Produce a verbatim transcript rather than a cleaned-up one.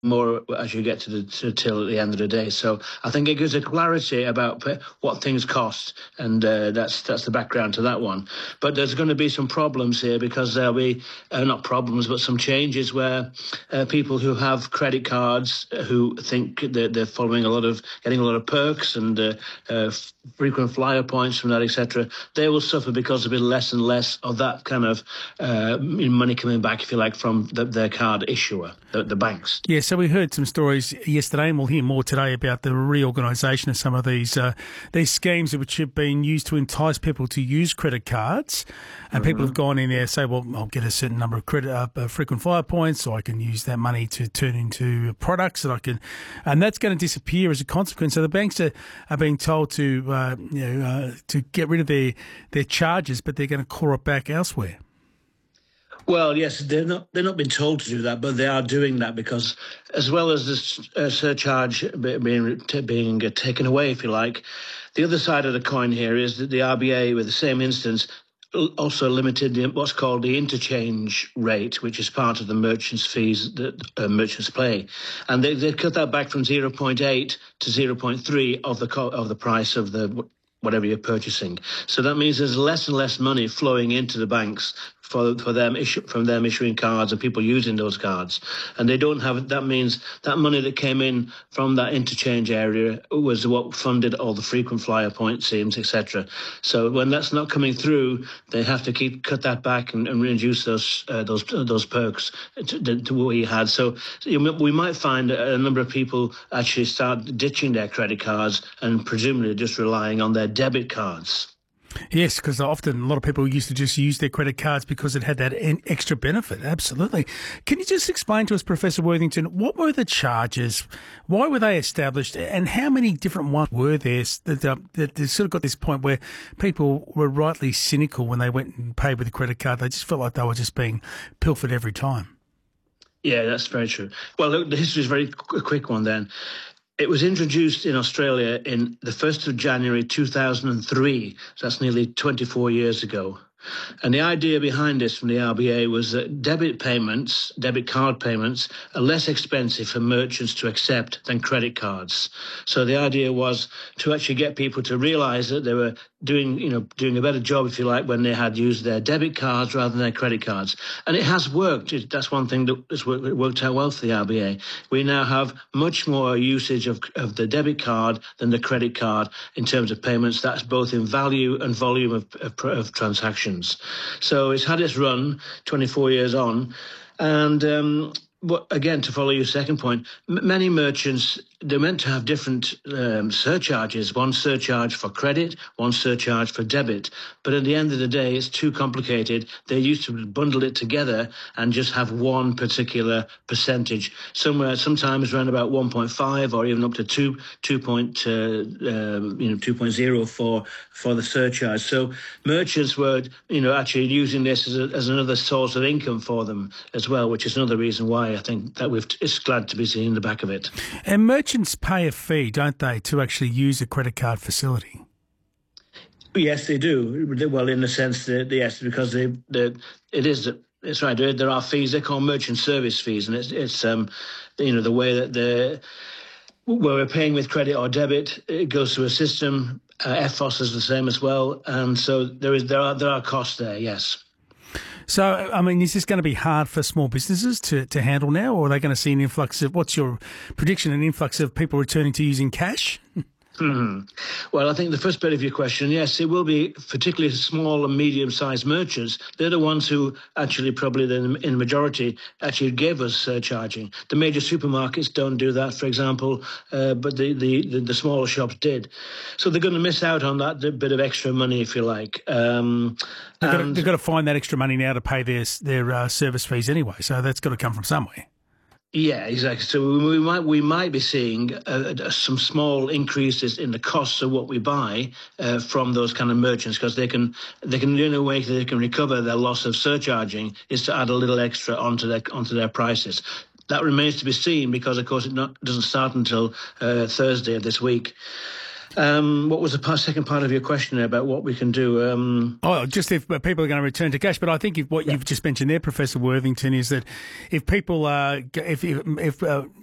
more as you get to the to, till at the end of the day. So I think it gives a clarity about what things cost, and uh, that's that's the background to that one. But there's going to be some problems here because there'll be uh, not problems, but some changes where uh, people who have credit cards uh, who think that they're following a lot of getting a lot of perks and uh, uh, frequent flyer points from that, et cetera. They will suffer because there'll be less and less of that kind of uh, money coming back, if you like, from the, their card issuer, the, the banks. Yes. So we heard some stories yesterday, and we'll hear more today about the reorganisation of some of these uh, these schemes which have been used to entice people to use credit cards. And mm-hmm. people have gone in there and say, well, I'll get a certain number of credit uh, frequent flyer points, so I can use that money to turn into products that I can, and that's going to disappear as a consequence. So the banks are, are being told to uh, you know uh, to get rid of their their charges, but they're going to claw it back elsewhere. Well, yes, they're not they're not been told to do that, but they are doing that because, as well as this uh, surcharge being being taken away, if you like, the other side of the coin here is that the R B A, with the same instance, also limited what's called the interchange rate, which is part of the merchants' fees that uh, merchants pay, and they they cut that back from zero point eight to zero point three of the co- of the price of the whatever you're purchasing. So that means there's less and less money flowing into the banks for for them issue, from them issuing cards and people using those cards, and they don't have. That means that money that came in from that interchange area was what funded all the frequent flyer point schemes, et cetera. So when that's not coming through, they have to keep cut that back and, and reduce those uh, those uh, those perks to, to what we had. So you know, we might find a number of people actually start ditching their credit cards and presumably just relying on their debit cards. Yes, because often a lot of people used to just use their credit cards because it had that extra benefit. Absolutely. Can you just explain to us, Professor Worthington, what were the charges? Why were they established? And how many different ones were there that, uh, that sort of got this point where people were rightly cynical when they went and paid with a credit card? They just felt like they were just being pilfered every time. Yeah, that's very true. Well, the history is very a quick one then. It was introduced in Australia in the first of January two thousand three, so that's nearly twenty-four years ago. And the idea behind this from the R B A was that debit payments, debit card payments, are less expensive for merchants to accept than credit cards. So the idea was to actually get people to realise that they were doing, you know, doing a better job, if you like, when they had used their debit cards rather than their credit cards. And it has worked. It, that's one thing that's worked, worked out well for the R B A. We now have much more usage of, of the debit card than the credit card in terms of payments. That's both in value and volume of, of, of transactions. So it's had its run, twenty-four years on. And um, but again, to follow your second point, m- many merchants, they're meant to have different um, surcharges, one surcharge for credit, one surcharge for debit. But at the end of the day, it's too complicated. They used to bundle it together and just have one particular percentage, somewhere, sometimes around about one point five or even up to two, two point, uh, um, you know, two point oh for for the surcharge. So merchants were, you know, actually using this as, a, as another source of income for them as well, which is another reason why I think that we've it's glad to be seeing the back of it. And merchants pay a fee, don't they, to actually use a credit card facility? Yes, they do. Well, in the sense that, yes, because they, they, it is, it's right, there are fees, they're called merchant service fees, and it's, it's um, you know, the way that the where we're paying with credit or debit, it goes through a system. Uh, F O S is the same as well, and so there is there are there are costs there, yes. So, I mean, is this going to be hard for small businesses to, to handle now, or are they going to see an influx of, what's your prediction, an influx of people returning to using cash? Mm-hmm. Well, I think the first bit of your question, yes, it will be particularly small and medium-sized merchants. They're the ones who actually probably in the majority actually gave us surcharging. The major supermarkets don't do that, for example, uh, but the, the, the, the smaller shops did. So they're going to miss out on that bit of extra money, if you like. Um, they've, got to, they've got to find that extra money now to pay their, their uh, service fees anyway, so that's got to come from somewhere. Yeah, exactly. So we might we might be seeing uh, some small increases in the costs of what we buy uh, from those kind of merchants, because they can they can the only way that they can recover their loss of surcharging is to add a little extra onto their onto their prices. That remains to be seen, because of course it not, doesn't start until uh, Thursday of this week. Um, what was the second part of your question about what we can do? Um, oh, just if people are going to return to cash. But I think if what yeah. you've just mentioned there, Professor Worthington, is that if people, uh, if if, if uh,